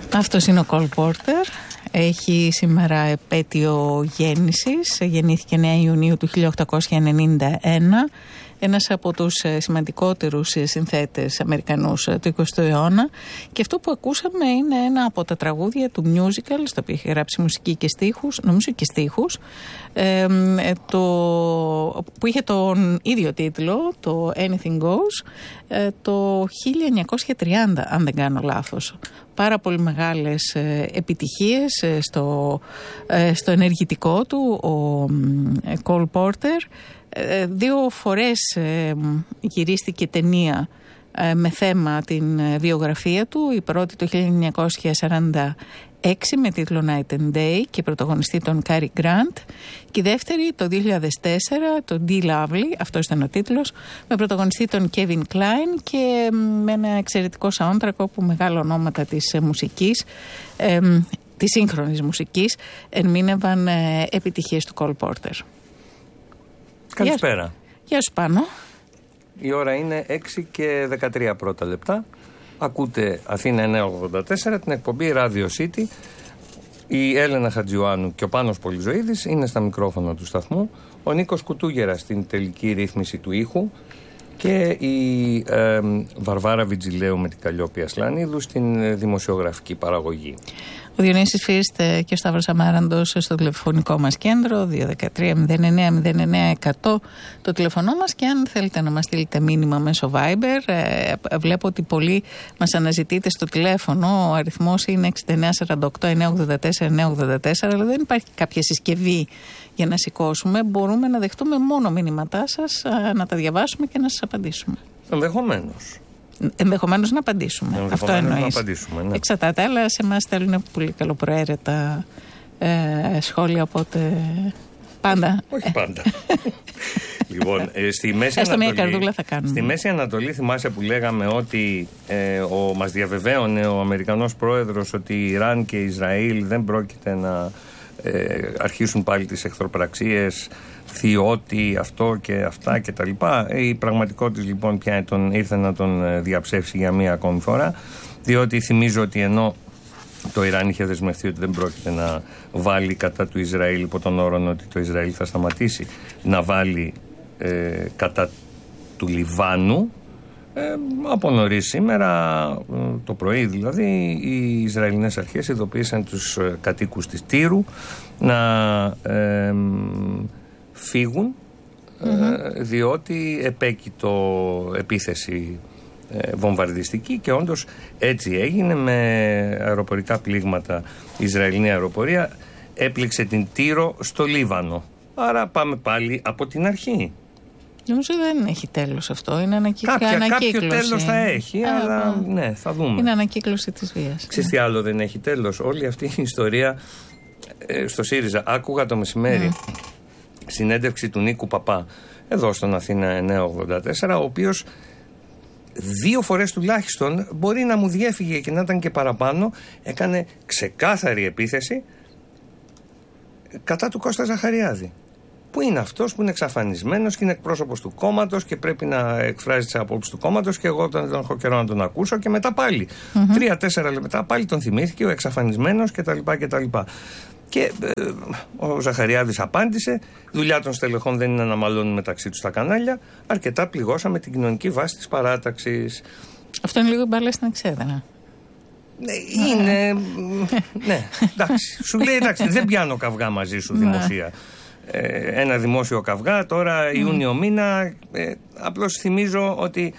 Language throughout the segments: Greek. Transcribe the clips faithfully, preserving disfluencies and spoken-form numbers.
Αυτός είναι ο Cole Porter. Έχει σήμερα επέτειο γέννησης. Γεννήθηκε εννέα Ιουνίου του χίλια οκτακόσια ενενήντα ένα. Ένας από τους σημαντικότερους συνθέτες Αμερικανούς του εικοστού αιώνα. Και αυτό που ακούσαμε είναι ένα από τα τραγούδια του musical, στο οποίο είχε γράψει μουσική και στίχους, νομίζω και στίχους, ε, το, που είχε τον ίδιο τίτλο, το Anything Goes, ε, το χίλια εννιακόσια τριάντα, αν δεν κάνω λάθος. Πάρα πολύ μεγάλες ε, επιτυχίες ε, στο, ε, στο ενεργητικό του, ο ε, Cole Porter. Ε, δύο φορές ε, γυρίστηκε ταινία ε, με θέμα την ε, βιογραφία του. Η πρώτη το χίλια εννιακόσια σαράντα έξι με τίτλο Night and Day και πρωταγωνιστή τον Cary Grant, και η δεύτερη το δύο χιλιάδες τέσσερα, το D. Lovely, αυτός ήταν ο τίτλος, με πρωταγωνιστή τον Kevin Kline και με ένα εξαιρετικό soundtrack όπου μεγάλα ονόματα της ε, μουσικής, ε, της σύγχρονης μουσικής, ερμήνευαν ε, επιτυχίες του Cole Porter. Καλησπέρα. Γεια σου Πάνο. Η ώρα είναι έξι και δεκατρία πρώτα λεπτά. Ακούτε Αθήνα εννιακόσια ογδόντα τέσσερα, την εκπομπή Radio City. Η Έλενα Χατζιωάννου και ο Πάνος Πολυζωίδης είναι στα μικρόφωνα του σταθμού. Ο Νίκος Κουτούγερας στην τελική ρύθμιση του ήχου. Και η ε, Βαρβάρα Βιτζιλέου με την Καλλιόπη Ασλανίδου στην δημοσιογραφική παραγωγή. Ο Διονύσης Φίρστε και ο Σταύρος Αμάραντος στο τηλεφωνικό μας κέντρο δύο ένα τρία μηδέν εννέα μηδέν εννέα εκατό το τηλεφωνό μας, και αν θέλετε να μας στείλετε μήνυμα μέσω Viber, ε, βλέπω ότι πολλοί μας αναζητείτε στο τηλέφωνο. Ο αριθμός είναι έξι εννέα σαράντα οκτώ εννιακόσια ογδόντα τέσσερα εννιακόσια ογδόντα τέσσερα, αλλά δεν υπάρχει κάποια συσκευή για να σηκώσουμε. Μπορούμε να δεχτούμε μόνο μήνυματά σας, να τα διαβάσουμε και να σας απαντήσουμε. Ενδεχομένως. Ενδεχομένως να απαντήσουμε. Ενδεχομένως Αυτό εννοείς. Να απαντήσουμε, ναι. Εξαρτάται, αλλά σε εμάς στέλνουν πολύ καλοπροαίρετα ε, σχόλια, οπότε πάντα. Όχι πάντα. Λοιπόν, ε, στη Μέση Έστω Ανατολή, μια καρδούλα θα κάνουμε. Στη Μέση Ανατολή θυμάσαι που λέγαμε ότι ε, ο, μας διαβεβαίωνε ο Αμερικανός πρόεδρος ότι η Ιράν και η Ισραήλ δεν πρόκειται να ε, αρχίσουν πάλι τις εχθροπραξίες, θειώτη, αυτό και αυτά και τα λοιπά. Η πραγματικότητα λοιπόν πια τον, ήρθε να τον διαψεύσει για μία ακόμη φορά, διότι θυμίζω ότι ενώ το Ιράν είχε δεσμευτεί ότι δεν πρόκειται να βάλει κατά του Ισραήλ υπό τον όρο ότι το Ισραήλ θα σταματήσει να βάλει ε, κατά του Λιβάνου, ε, από νωρίς σήμερα, ε, το πρωί δηλαδή, οι Ισραηλινές αρχές ειδοποίησαν τους ε, κατοίκους της Τύρου να ε, φύγουν, mm-hmm. ε, διότι επέκειτο επίθεση ε, βομβαρδιστική, και όντως έτσι έγινε. Με αεροπορικά πλήγματα η Ισραηλινή αεροπορία έπληξε την Τύρο στο Λίβανο. Άρα πάμε πάλι από την αρχή. Νομίζω δεν έχει τέλος αυτό. Είναι ανακύκλωση. Κάποια, ανακύκλωση. Κάποιο τέλος θα έχει, Α, αλλά α, ναι, θα δούμε. Είναι ανακύκλωση της βίας. Ξέρεις τι άλλο δεν έχει τέλος? Όλη αυτή η ιστορία ε, στο ΣΥΡΙΖΑ. Άκουγα το μεσημέρι mm. συνέντευξη του Νίκου Παπά εδώ στον Αθήνα εννιακόσια ογδόντα τέσσερα, ο οποίος δύο φορές τουλάχιστον, μπορεί να μου διέφυγε και να ήταν και παραπάνω, έκανε ξεκάθαρη επίθεση κατά του Κώστα Ζαχαριάδη. Που είναι αυτός που είναι εξαφανισμένος και είναι εκπρόσωπος του κόμματος και πρέπει να εκφράζει τις απόψεις του κόμματος, και εγώ τον έχω καιρό να τον ακούσω, και μετά πάλι mm-hmm. τρία-τέσσερα λεπτά πάλι τον θυμήθηκε ο εξαφανισμένος κτλ. κτλ. Και ε, ο Ζαχαριάδης απάντησε: δουλειά των στελεχών δεν είναι να μαλώνουν μεταξύ τους τα κανάλια. Αρκετά πληγώσαμε την κοινωνική βάση της παράταξης. Αυτό είναι λίγο μπάλα στην εξέδρα. Ναι, είναι. Ναι, εντάξει. Σου λέει εντάξει, δεν πιάνω καυγά μαζί σου δημοσία. Ε, ένα δημόσιο καυγά τώρα, Ιούνιο μήνα. Ε, απλώς θυμίζω ότι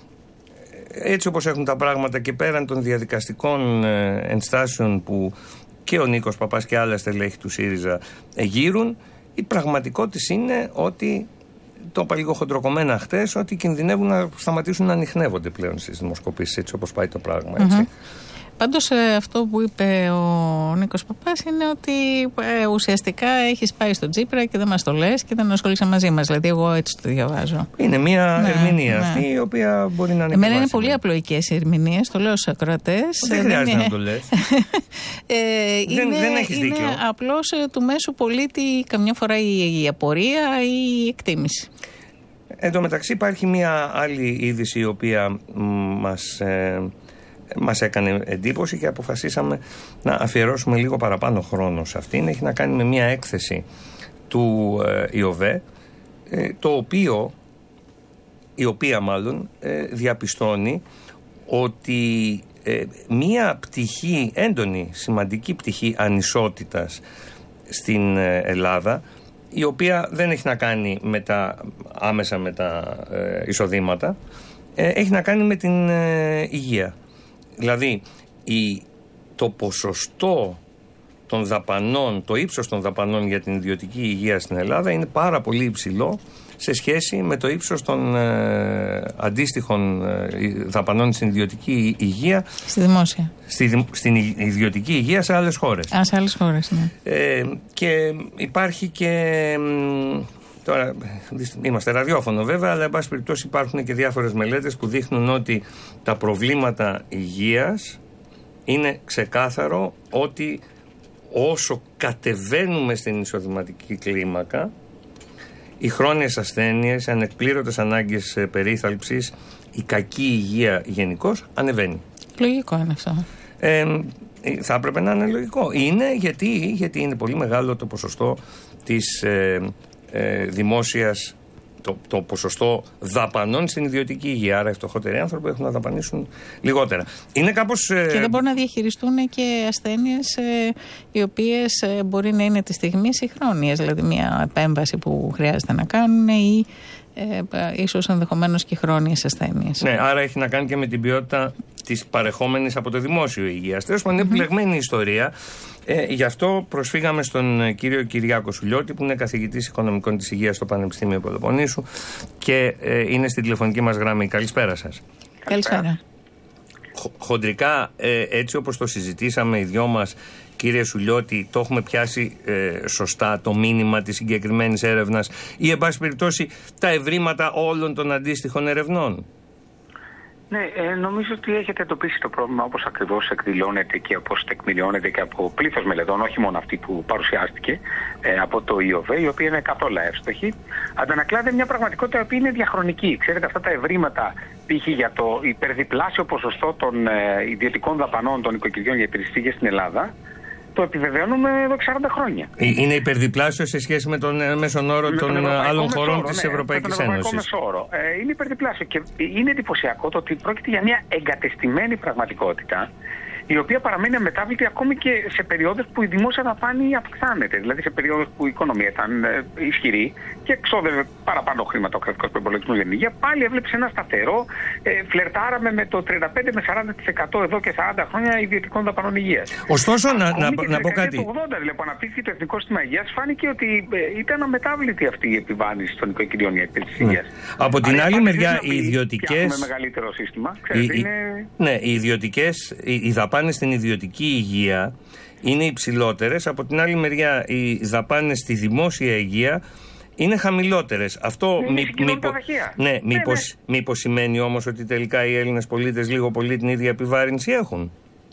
έτσι όπως έχουν τα πράγματα και πέραν των διαδικαστικών ε, ενστάσεων που και ο Νίκος Παπάς και άλλα στελέχη του ΣΥΡΙΖΑ γύρουν, η πραγματικότητα είναι ότι, το είπα λίγο χοντροκομμένα χτες, ότι κινδυνεύουν να σταματήσουν να ανιχνεύονται πλέον στις δημοσκοπήσεις, έτσι όπως πάει το πράγμα, έτσι. Mm-hmm. Πάντως αυτό που είπε ο Νίκος Παπάς είναι ότι ε, ουσιαστικά έχεις πάει στον Τσίπρα και δεν μας το λες και δεν ασχολείσαι μαζί μας. Δηλαδή εγώ έτσι το διαβάζω. Είναι μια ναι, ερμηνεία ναι. αυτή η οποία μπορεί να είναι. Εμένα είναι πολύ απλοϊκές οι ερμηνείες, το λέω στους ακροατές. Δεν χρειάζεται είναι... να το λες. ε, είναι, δεν, δεν έχεις είναι δίκιο. Απλώς του μέσου πολίτη καμιά φορά η, η απορία ή η εκτίμηση. Εν τω μεταξύ υπάρχει μια άλλη είδηση η οποία μας... Ε, μας έκανε εντύπωση και αποφασίσαμε να αφιερώσουμε λίγο παραπάνω χρόνο σε αυτήν. Έχει να κάνει με μια έκθεση του ε, ΙΟΒΕ, ε, το οποίο, η οποία μάλλον ε, διαπιστώνει ότι ε, μια πτυχή, έντονη, σημαντική πτυχή ανισότητας στην ε, Ελλάδα, η οποία δεν έχει να κάνει με τα, άμεσα με τα ε, εισοδήματα, ε, έχει να κάνει με την ε, υγεία. Δηλαδή, η, το ποσοστό των δαπανών, το ύψος των δαπανών για την ιδιωτική υγεία στην Ελλάδα είναι πάρα πολύ υψηλό σε σχέση με το ύψος των ε, αντίστοιχων ε, δαπανών στην ιδιωτική υγεία. Στη δημόσια. Στη, στην ιδιωτική υγεία σε άλλες χώρες. Α, σε άλλες χώρες, ναι. Ε, και υπάρχει και... Τώρα, είμαστε ραδιόφωνο βέβαια, αλλά εν πάση περιπτώσει υπάρχουν και διάφορες μελέτες που δείχνουν ότι τα προβλήματα υγείας είναι ξεκάθαρο ότι όσο κατεβαίνουμε στην εισοδηματική κλίμακα, οι χρόνιες ασθένειες, οι ανεκπλήρωτες ανάγκες περίθαλψης, η κακή υγεία γενικώς ανεβαίνει. Λογικό είναι αυτό. Ε, θα έπρεπε να είναι λογικό. Είναι γιατί, γιατί είναι πολύ μεγάλο το ποσοστό της ε, ε, δημόσιας, το, το ποσοστό δαπανών στην ιδιωτική υγεία. Άρα οι φτωχότεροι άνθρωποι έχουν να δαπανίσουν λιγότερα. Είναι κάπως, ε... Και δεν μπορούν να διαχειριστούν και ασθένειες ε, οι οποίες ε, μπορεί να είναι τη στιγμή ή χρόνιες. Δηλαδή μια επέμβαση που χρειάζεται να κάνουν ή ε, ε, ίσως ενδεχομένως και χρόνιες ασθένειες. Ναι, άρα έχει να κάνει και με την ποιότητα της παρεχόμενης από το δημόσιο υγείας. Τέλος πάντων, είναι επιλεγμένη η ιστορία. Ε, γι' αυτό προσφύγαμε στον κύριο Κυριάκο Σουλιώτη, που είναι καθηγητής οικονομικών της υγείας στο Πανεπιστήμιο Πελοποννήσου και ε, είναι στην τηλεφωνική μας γραμμή. Καλησπέρα σας. Καλησπέρα. Χ, χοντρικά, ε, έτσι όπως το συζητήσαμε οι δυο μας, κύριε Σουλιώτη, το έχουμε πιάσει ε, σωστά το μήνυμα της συγκεκριμένης έρευνας ή, εν πάση περιπτώσει, τα ευρήματα όλων των αντίστοιχων ερευνών? Ναι, ε, νομίζω ότι έχετε εντοπίσει το πρόβλημα όπως ακριβώς εκδηλώνεται και όπως τεκμηριώνεται και από πλήθος μελετών, όχι μόνο αυτή που παρουσιάστηκε ε, από το ΙΟΒΕ, η οποία είναι καθόλου εύστοχη. Αντανακλάται μια πραγματικότητα που είναι διαχρονική. Ξέρετε, αυτά τα ευρήματα, π.χ. για το υπερδιπλάσιο ποσοστό των ε, ιδιωτικών δαπανών των οικοκυριών για υπηρεσίες υγείας στην Ελλάδα, το επιβεβαιώνουμε εδώ σαράντα χρόνια. Είναι υπερδιπλάσιο σε σχέση με τον μέσον όρο με των άλλων χωρών ναι, της Ευρωπαϊκής Ένωσης. Ε, είναι υπερδιπλάσιο και είναι εντυπωσιακό το ότι πρόκειται για μια εγκατεστημένη πραγματικότητα, η οποία παραμένει αμετάβλητη ακόμη και σε περιόδους που η δημόσια δαπάνη αυξάνεται. Δηλαδή σε περιόδους που η οικονομία ήταν ε, ισχυρή και εξόδευε παραπάνω χρήματα ο κρατικός προϋπολογισμός για την υγεία, πάλι έβλεψε ένα σταθερό, ε, φλερτάραμε με το τριάντα πέντε με σαράντα τοις εκατό εδώ και σαράντα χρόνια ιδιωτικών δαπανών υγείας. Ωστόσο, να, να, να πω κάτι. Το ογδόντα, δηλαδή, που αναπτύχθηκε το Εθνικό Σύστημα Υγείας, φάνηκε ότι ε, ήταν αμετάβλητη αυτή η επιβάρυνση των οικοκυριών για υπηρεσίες υγείας. Από την άλλη μεριά, οι ιδιωτικές. Έχουμε μεγαλύτερο σύστημα. Ξέρετε, οι, είναι... Ναι, οι ιδιωτικές. Οι, οι δαπάνες στην ιδιωτική υγεία είναι υψηλότερες. Από την άλλη μεριά, οι δαπάνες στη δημόσια υγεία είναι χαμηλότερες. Αυτό μη, μήπως, ναι, μήπως, ναι, ναι. μήπως σημαίνει όμως ότι τελικά οι Έλληνες πολίτες λίγο πολύ την ίδια επιβάρυνση έχουν?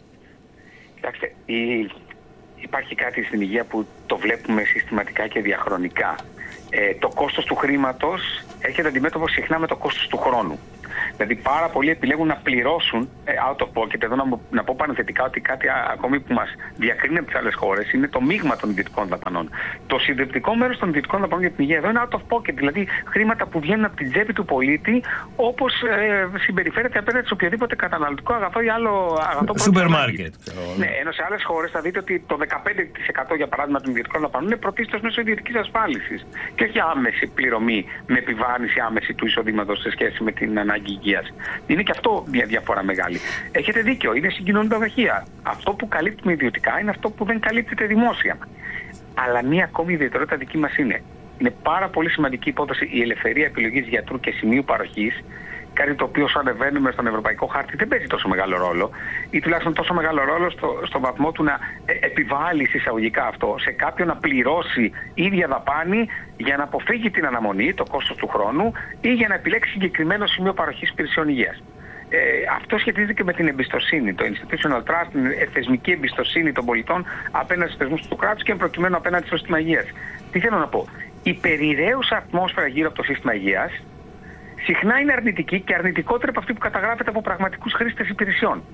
Κοιτάξτε, η... υπάρχει κάτι στην υγεία που το βλέπουμε συστηματικά και διαχρονικά. Ε, το κόστος του χρήματος έρχεται αντιμέτωπο συχνά με το κόστος του χρόνου. Δηλαδή πάρα πολλοί επιλέγουν να πληρώσουν ε, out of pocket. Εδώ να, να πω πανεθετικά ότι κάτι ακόμη που μας διακρίνει από τις άλλες χώρες είναι το μείγμα των ιδιωτικών δαπανών. Το συντριπτικό μέρος των ιδιωτικών δαπανών για την υγεία εδώ είναι out of pocket, δηλαδή χρήματα που βγαίνουν από την τσέπη του πολίτη, όπως ε, συμπεριφέρεται απέναντι σε οποιοδήποτε καταναλωτικό αγαθό ή άλλο αγαθό. Σούπερ μάρκετ. Ναι, ενώ σε άλλες χώρες θα δείτε ότι το δεκαπέντε τοις εκατό για παράδειγμα των ιδιωτικών δαπανών είναι πρωτίστως μέσω ιδιωτικής ασφάλισης και όχι άμεση πληρωμή με επιβάρυνση άμεση του εισοδήματος σε σχέση με την ανάγκη υγείας. Είναι και αυτό μια διαφορά μεγάλη. Έχετε δίκιο, είναι συγκοινωνικά δοχεία. Αυτό που καλύπτουμε ιδιωτικά είναι αυτό που δεν καλύπτεται δημόσια. Αλλά μία ακόμη ιδιαιτερότητα δική μας είναι. Είναι πάρα πολύ σημαντική υπόθεση η ελευθερία επιλογής γιατρού και σημείου παροχής. Κάτι το οποίο, όσο ανεβαίνουμε στον ευρωπαϊκό χάρτη, δεν παίζει τόσο μεγάλο ρόλο, ή τουλάχιστον τόσο μεγάλο ρόλο στο, στο βαθμό του να ε, επιβάλλει εισαγωγικά αυτό σε κάποιον να πληρώσει ίδια δαπάνη για να αποφύγει την αναμονή, το κόστος του χρόνου, ή για να επιλέξει συγκεκριμένο σημείο παροχής υπηρεσιών υγείας. Ε, αυτό σχετίζεται και με την εμπιστοσύνη, το institutional trust, την θεσμική εμπιστοσύνη των πολιτών απέναντι στους θεσμούς του κράτους και προκειμένου απέναντι στο σύστημα υγείας. Τι θέλω να πω. Η περιραίουσα ατμόσφαιρα γύρω από το σύστημα υγείας συχνά είναι αρνητική και αρνητικότερη από αυτή που καταγράφεται από πραγματικούς χρήστες υπηρεσιών.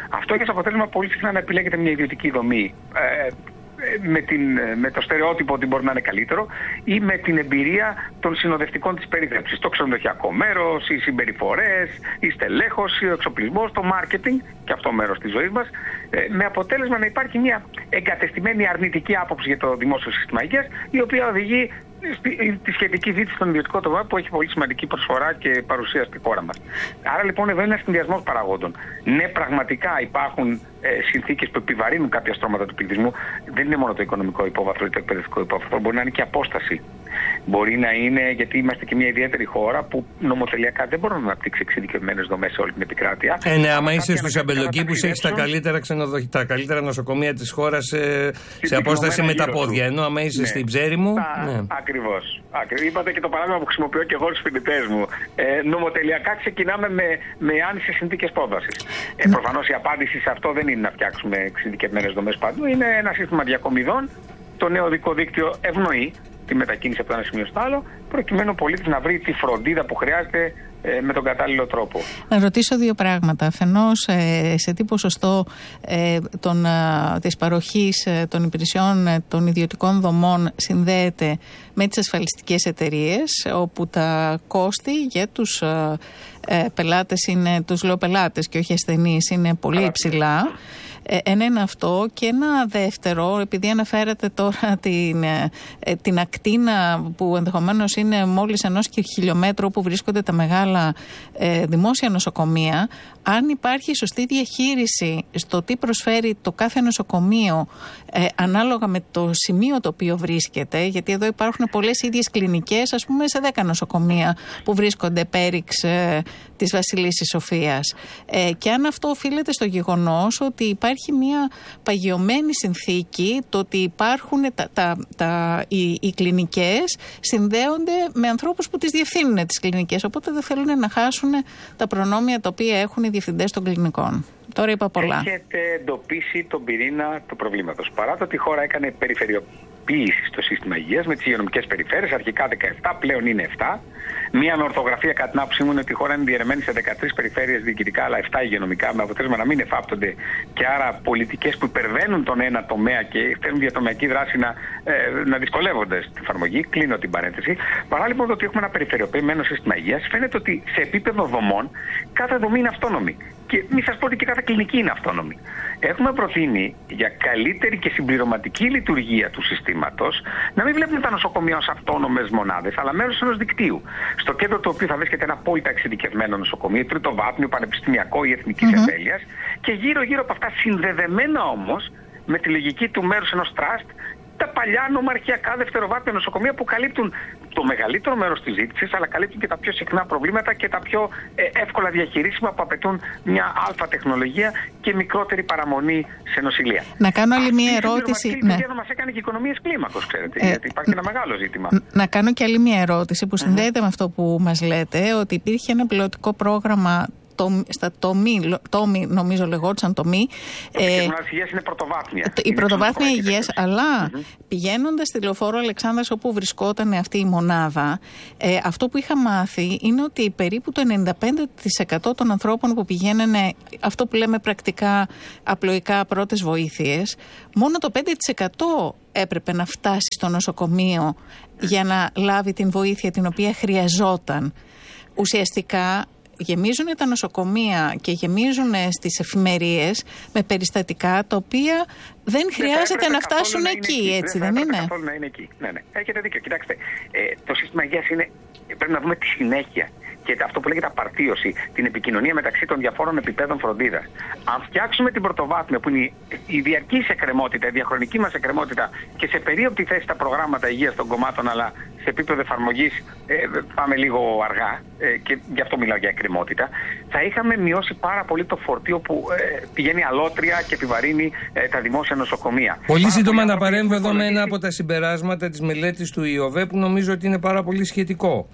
Αυτό έχει ως αποτέλεσμα πολύ συχνά να επιλέγεται μια ιδιωτική δομή. Ε, Με, την, με το στερεότυπο ότι μπορεί να είναι καλύτερο ή με την εμπειρία των συνοδευτικών της περίθαλψης. Το ξενοδοχειακό μέρος, οι συμπεριφορές, η στελέχωση, ο εξοπλισμός, το μάρκετινγκ και αυτό μέρος της ζωής μας, με αποτέλεσμα να υπάρχει μια εγκατεστημένη αρνητική άποψη για το δημόσιο σύστημα υγείας, η οποία οδηγεί στη, τη σχετική ζήτηση στον ιδιωτικό τομέα που έχει πολύ σημαντική προσφορά και παρουσία στη χώρα μας. Άρα λοιπόν εδώ είναι ένα συνδυασμός παραγόντων. Ναι, πραγματικά υπάρχουν ε, συνθήκες που επιβαρύνουν κάποια στρώματα του πληθυσμού. Δεν είναι μόνο το οικονομικό υπόβαθρο ή το εκπαιδευτικό υπόβαθρο, μπορεί να είναι και απόσταση. Μπορεί να είναι, γιατί είμαστε και μια ιδιαίτερη χώρα που νομοτελειακά δεν μπορούμε να αναπτύξει εξειδικευμένες δομές σε όλη την επικράτεια. Ε, ναι, άμα είσαι στους αμπελοκήπους, έχεις τα καλύτερα ξενοδοχεία, τα καλύτερα νοσοκομεία της χώρας ε, σε απόσταση με τα πόδια. Ενώ άμα είσαι ναι. στην Ψέριμο. Ναι. Ακριβώς. Ακριβώς. Είπατε και το παράδειγμα που χρησιμοποιώ και εγώ στους φοιτητές μου. Ε, νομοτελειακά ξεκινάμε με, με άνισες συνθήκες πρόσβασης. Ε, προφανώς η απάντηση σε αυτό δεν είναι να φτιάξουμε εξειδικευμένες δομές παντού. Είναι ένα σύστημα διακομιδών. Το νέο δικό δίκτυο ευνοεί τη μετακίνηση από το ένα σημείο στο άλλο, προκειμένου ο πολίτης να βρει τη φροντίδα που χρειάζεται ε, με τον κατάλληλο τρόπο. Να ρωτήσω δύο πράγματα. Αφενός, ε, σε τι ποσοστό ε, των, ε, της παροχής ε, των υπηρεσιών ε, των ιδιωτικών δομών συνδέεται με τις ασφαλιστικές εταιρείες, όπου τα κόστη για τους ε, ε, πελάτες είναι, τους λέω πελάτες και όχι ασθενείς, είναι πολύ υψηλά. Ένα είναι αυτό, και ένα δεύτερο, επειδή αναφέρατε τώρα την, την ακτίνα που ενδεχομένως είναι μόλις ενός χιλιόμετρου που βρίσκονται τα μεγάλα ε, δημόσια νοσοκομεία, αν υπάρχει σωστή διαχείριση στο τι προσφέρει το κάθε νοσοκομείο ε, ανάλογα με το σημείο το οποίο βρίσκεται, γιατί εδώ υπάρχουν πολλές ίδιες κλινικές, ας πούμε σε δέκα νοσοκομεία που βρίσκονται πέριξ ε, της Βασιλίσσης Σοφίας, ε, και αν αυτό οφείλεται στο γεγονός ότι υπάρχει μια παγιωμένη συνθήκη, το ότι υπάρχουν τα, τα, τα, οι, οι κλινικές συνδέονται με ανθρώπους που τις διευθύνουν τις κλινικές, οπότε δεν θέλουν να χάσουν τα προνόμια τα οποία έχουν οι διευθυντές των κλινικών. Τώρα είπα πολλά. Έχετε εντοπίσει τον πυρήνα του προβλήματος. Παρά το ότι η χώρα έκανε περιφερειοποίηση στο σύστημα υγείας με τις υγειονομικές περιφέρειες, αρχικά δεκαεπτά, πλέον είναι επτά. Μία ανορθογραφία κατά την άποψή μου είναι ότι η χώρα είναι διαιρεμένη σε δεκατρείς περιφέρειες διοικητικά, αλλά επτά υγειονομικά, με αποτέλεσμα να μην εφάπτονται και άρα πολιτικές που υπερβαίνουν τον ένα τομέα και θέλουν διατομιακή δράση να, ε, να δυσκολεύονται στην εφαρμογή. Κλείνω την παρένθεση. Παρά λοιπόν το ότι έχουμε ένα περιφερειοποιημένο σύστημα υγείας, φαίνεται ότι σε επίπεδο δομών κάθε δομή είναι αυτόνομη. Και μην σας πω ότι και κάθε κλινική είναι αυτόνομη. Έχουμε προτείνει για καλύτερη και συμπληρωματική λειτουργία του συστήματος να μην βλέπουμε τα νοσοκομεία ως αυτόνομες μονάδες, αλλά μέρος ενός δικτύου. Στο κέντρο του οποίου θα βρίσκεται ένα απόλυτα εξειδικευμένο νοσοκομείο, τριτοβάθμιο, πανεπιστημιακό ή εθνικής mm-hmm. εμβέλειας, και γύρω-γύρω από αυτά συνδεδεμένα όμως με τη λογική του μέρους ενός τραστ, τα παλιά νομαρχιακά δευτεροβάθμια νοσοκομεία που καλύπτουν το μεγαλύτερο μέρος της ζήτησης, αλλά καλύπτουν και τα πιο συχνά προβλήματα και τα πιο ε, εύκολα διαχειρίσιμα που απαιτούν μια αλφα τεχνολογία και μικρότερη παραμονή σε νοσηλεία. Να κάνω άλλη μια ερώτηση. Αυτή η ναι. να μας έκανε και οικονομίες κλίμακος, ξέρετε, ε, γιατί υπάρχει ένα μεγάλο ζήτημα. Να κάνω και άλλη μια ερώτηση που συνδέεται mm-hmm. με αυτό που μας λέτε, ότι υπήρχε ένα πιλωτικό πρόγραμμα Το, στα τομή, τόμι, νομίζω λεγόντουσαν τομή. Το ε, υγείας είναι πρωτοβάθμια. Η είναι πρωτοβάθμια υγείας, αλλά mm-hmm. πηγαίνοντας στη Λεωφόρο Αλεξάνδρας όπου βρισκόταν αυτή η μονάδα, ε, αυτό που είχα μάθει είναι ότι περίπου το ενενήντα πέντε τοις εκατό των ανθρώπων που πηγαίνανε, αυτό που λέμε πρακτικά απλοϊκά πρώτες βοήθειες, μόνο το πέντε τοις εκατό έπρεπε να φτάσει στο νοσοκομείο για να λάβει την βοήθεια την οποία χρειαζόταν. Ουσιαστικά γεμίζουν τα νοσοκομεία και γεμίζουν στις εφημερίες με περιστατικά τα οποία δεν, δεν χρειάζεται να φτάσουν να εκεί, εκεί, έτσι δεν, δεν είναι. Καθόλου να είναι εκεί. Ναι, ναι. Έχετε δίκιο. Κοιτάξτε, ε, το σύστημα υγείας είναι, πρέπει να δούμε τη συνέχεια. Και αυτό που λέγεται απαρτίωση, την επικοινωνία μεταξύ των διαφόρων επιπέδων φροντίδας. Αν φτιάξουμε την πρωτοβάθμια, που είναι η διαρκής εκκρεμότητα, η διαχρονική μας εκκρεμότητα, και σε περίοπτη θέση τα προγράμματα υγείας των κομμάτων, αλλά σε επίπεδο εφαρμογής ε, πάμε λίγο αργά, ε, και γι' αυτό μιλάω για εκκρεμότητα, θα είχαμε μειώσει πάρα πολύ το φορτίο που ε, πηγαίνει αλότρια και επιβαρύνει ε, τα δημόσια νοσοκομεία. Πολύ σύντομα να παρέμβω εδώ με ένα από τα συμπεράσματα της μελέτης του ΙΟΒΕ, που νομίζω ότι είναι πάρα πολύ σχετικό.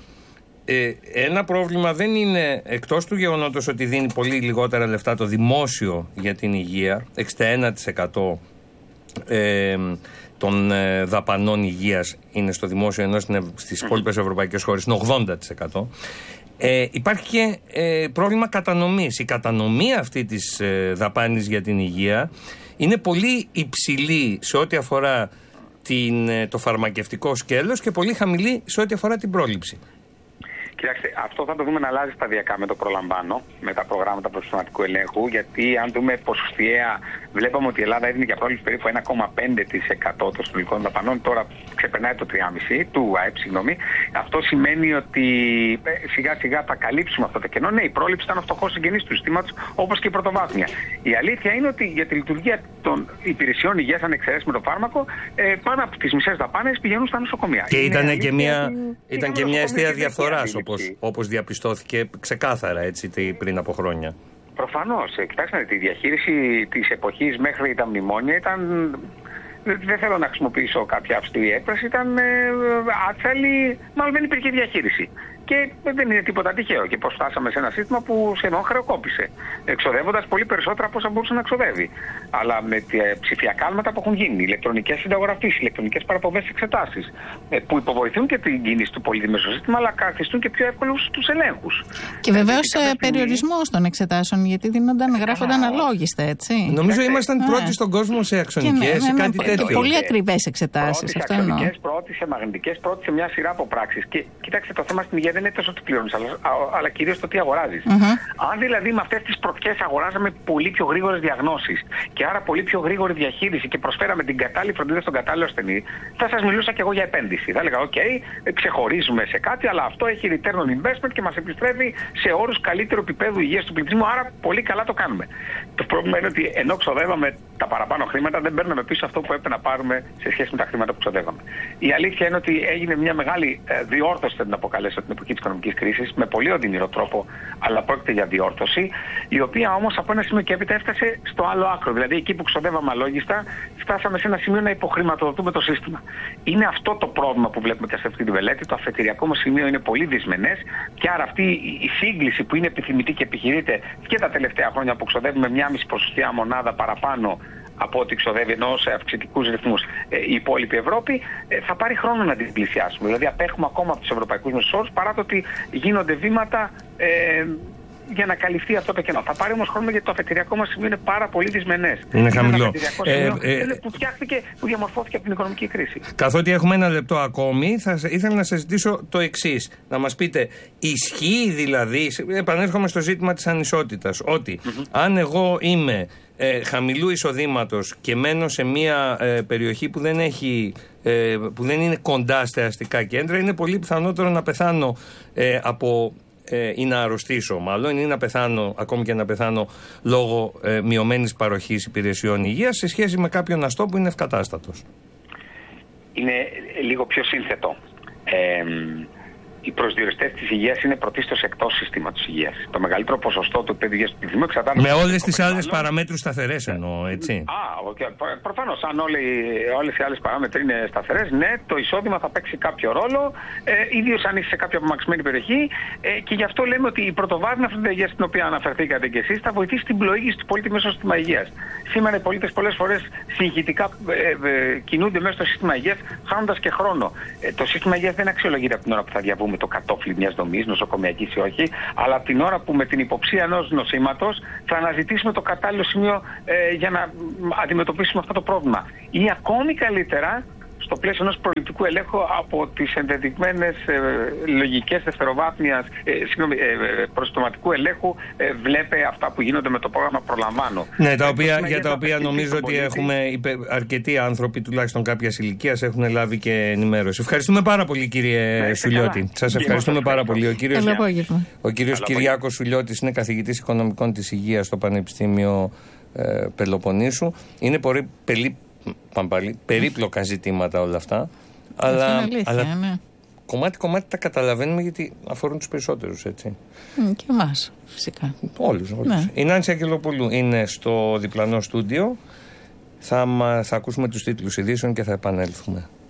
Ε, ένα πρόβλημα δεν είναι, εκτός του γεγονότος ότι δίνει πολύ λιγότερα λεφτά το δημόσιο για την υγεία, εξήντα ένα τοις εκατό ε, των ε, δαπανών υγείας είναι στο δημόσιο, ενώ στις υπόλοιπες ευρωπαϊκές χώρες είναι ογδόντα τοις εκατό. Ε, υπάρχει και ε, πρόβλημα κατανομής. Η κατανομή αυτή της ε, δαπάνης για την υγεία είναι πολύ υψηλή σε ό,τι αφορά την, ε, το φαρμακευτικό σκέλος και πολύ χαμηλή σε ό,τι αφορά την πρόληψη. Κοιτάξτε, αυτό θα το δούμε να αλλάζει σταδιακά με το προλαμβάνω, με τα προγράμματα προσωπικού ελέγχου, γιατί αν δούμε ποσοστιαία, βλέπαμε ότι η Ελλάδα έδινε για πρόληψη περίπου ένα κόμμα πέντε τοις εκατό των συνολικών δαπανών, τώρα ξεπερνάει το τρία κόμμα πέντε τοις εκατό του ΑΕΠ, συγγνώμη. Αυτό σημαίνει ότι σιγά σιγά θα καλύψουμε αυτό το κενό. Ναι, η πρόληψη ήταν ο φτωχός συγγενής του συστήματος, όπως και η πρωτοβάθμια. Η αλήθεια είναι ότι για τη λειτουργία των υπηρεσιών υγείας, αν εξαιρέσουμε το φάρμακο, ε, πάνω από τις μισές δαπάνες πηγαίνουν στα νοσοκομεία. Και ήταν και μια, ήταν και μια αιστεία διαφθοράς, όπως, όπως διαπιστώθηκε ξεκάθαρα έτσι, πριν από χρόνια. Προφανώς. Κοιτάξτε, τη διαχείριση της εποχής μέχρι τα μνημόνια ήταν, δεν θέλω να χρησιμοποιήσω κάποια αυστηρή έκφραση, ήταν ε, άτσαλη, μάλλον δεν υπήρχε διαχείριση. Και δεν είναι τίποτα τυχαίο. Και πώς φτάσαμε σε ένα σύστημα που σχεδόν χρεοκόπησε, εξοδεύοντας πολύ περισσότερα από όσα μπορούσε να εξοδεύει. Αλλά με τα ψηφιακά άλματα που έχουν γίνει, ηλεκτρονικές συνταγογραφίες, ηλεκτρονικές παραπομπές εξετάσεις, που υποβοηθούν και την κίνηση του πολίτη μέσω σύστημα, αλλά καθιστούν και πιο εύκολους τους ελέγχους. Και βεβαίως στιγμή... περιορισμός των εξετάσεων, γιατί δίνονταν, γράφονταν αλόγιστα, έτσι. Νομίζω και ήμασταν ναι. πρώτοι στον κόσμο σε αξονικές, ναι, ναι, κάτι ναι, τέτοιο. Και πολύ ακριβές εξετάσεις. Πρώτοι σε αξονικές, πρώτοι σε μαγνητικές, πρώτοι σε μια σειρά από πράξεις. Και κοιτάξτε, το θέμα στην υγεία δεν είναι τόσο τι πληρώνεις, αλλά, αλλά κυρίως το τι αγοράζεις. Mm-hmm. Αν δηλαδή με αυτές τις πρωτιές αγοράζαμε πολύ πιο γρήγορες διαγνώσεις και άρα πολύ πιο γρήγορη διαχείριση και προσφέραμε την κατάλληλη φροντίδα στον κατάλληλο ασθενή, θα σας μιλούσα και εγώ για επένδυση. Θα έλεγα: OK, ξεχωρίζουμε σε κάτι, αλλά αυτό έχει return on investment και μας επιστρέφει σε όρους καλύτερου επίπεδου υγείας του πληθυσμού. Άρα πολύ καλά το κάνουμε. Το πρόβλημα είναι ότι ενώ ξοδεύαμε τα παραπάνω χρήματα, δεν παίρνουμε πίσω αυτό που έπρεπε να πάρουμε σε σχέση με τα χρήματα που ξοδεύαμε. Η αλήθεια είναι ότι έγινε μια μεγάλη διόρθωση, θα την αποκαλέσω, την εποχή της οικονομικής κρίσης, με πολύ οδυνηρό τρόπο, αλλά πρόκειται για διόρθωση, η οποία όμως από ένα σημείο και έπειτα έφτασε στο άλλο άκρο. Δηλαδή, εκεί που ξοδεύαμε αλόγιστα, φτάσαμε σε ένα σημείο να υποχρηματοδοτούμε το σύστημα. Είναι αυτό το πρόβλημα που βλέπουμε και σε αυτή τη μελέτη. Το αφετηριακό μας σημείο είναι πολύ δυσμενές, και άρα αυτή η σύγκληση που είναι επιθυμητή και επιχειρείται και τα τελευταία χρόνια που ξοδεύουμε μία μισή ποσοστιαία μονάδα παραπάνω από ό,τι ξοδεύει, ενώ σε αυξητικούς ρυθμούς ε, η υπόλοιπη Ευρώπη, ε, θα πάρει χρόνο να την πλησιάσουμε. Δηλαδή, απέχουμε ακόμα από τους ευρωπαϊκούς μέσους όρους, παρά το ότι γίνονται βήματα ε, για να καλυφθεί αυτό το κενό. Θα πάρει όμως χρόνο, γιατί το αφετηριακό μας σημείο είναι πάρα πολύ δυσμενές. Είναι χαμηλό. Ε, ε, που φτιάχτηκε, που διαμορφώθηκε από την οικονομική κρίση. Καθότι έχουμε ένα λεπτό ακόμη, θα ήθελα να σας ζητήσω το εξής. Να μας πείτε, ισχύει δηλαδή, επανέρχομαι στο ζήτημα της ανισότητας, ότι mm-hmm. αν εγώ είμαι ε, χαμηλού εισοδήματος και μένω σε μια ε, περιοχή που δεν έχει, ε, που δεν είναι κοντά στα αστικά κέντρα, είναι πολύ πιθανότερο να πεθάνω ε, από ε, ή να αρρωστήσω μάλλον, ή να πεθάνω, ακόμη και να πεθάνω λόγω ε, μειωμένης παροχής υπηρεσιών υγείας, σε σχέση με κάποιον αστό που είναι ευκατάστατος. Είναι λίγο πιο σύνθετο. Ε, οι προσδιοριστές της υγείας είναι πρωτίστως εκτός συστήματος υγείας. Το μεγαλύτερο ποσοστό του επίπεδου υγείας του πληθυσμού εξαρτάται. Με όλες τις άλλες παραμέτρους σταθερές εννοώ, έτσι. Α, okay. Προφανώς, αν όλες οι άλλες παράμετροι είναι σταθερές, ναι, το εισόδημα θα παίξει κάποιο ρόλο, ε, ιδίως αν είσαι σε κάποια απομακρυσμένη περιοχή. Ε, και γι' αυτό λέμε ότι η πρωτοβάθμια φροντίδα υγείας, στην οποία αναφερθήκατε κι εσείς, θα βοηθήσει την πλοήγηση του πολίτη μέσα στο σύστημα υγείας. Σήμερα οι πολίτες πολλές φορές συγχυτικά ε, ε, κινούνται μέσα στο σύστημα υγείας, χάνοντας και χρόνο. Ε, το σύστημα υγείας δεν αξιολογείται από την ώρα που θα διαβούμε το κατόφλι μιας δομής, νοσοκομιακής ή όχι, αλλά από την ώρα που με την υποψία ενός νοσήματος θα αναζητήσουμε το κατάλληλο σημείο ε, για να αντιμετωπίσουμε αυτό το πρόβλημα. Ή ακόμη καλύτερα, στο πλαίσιο ενός προληπτικού ελέγχου από τις ενδεδειγμένες ε, λογικές δευτεροβάθμιας, ε, συγγνώμη, ε, προστοματικού ελέγχου, ε, βλέπε αυτά που γίνονται με το πρόγραμμα Προλαμβάνω. Ναι, τα οποία, για τα οποία νομίζω ότι έχουμε αρκετοί άνθρωποι, τουλάχιστον κάποιας ηλικίας, έχουν λάβει και ενημέρωση. Ευχαριστούμε πάρα πολύ, κύριε ναι, Σουλιώτη. Σας ευχαριστούμε πάρα πολύ. Ο κύριος, ο κύριος Κυριάκος Σουλιώτης είναι καθηγητής οικονομικών της υγείας στο Πανεπιστήμιο ε, Πελοποννήσου. Είναι πολύ πελί, Παμπαλή, περίπλοκα ζητήματα όλα αυτά, αλλά, αλήθεια, αλλά ναι. κομμάτι-κομμάτι τα καταλαβαίνουμε, γιατί αφορούν τους περισσότερους, έτσι. Mm, και εμάς, φυσικά. Όλους, όλους. Ναι. Η Νάνση Αγγελοπούλου είναι στο διπλανό στούντιο. Θα, θα ακούσουμε τους τίτλους ειδήσεων και θα επανέλθουμε.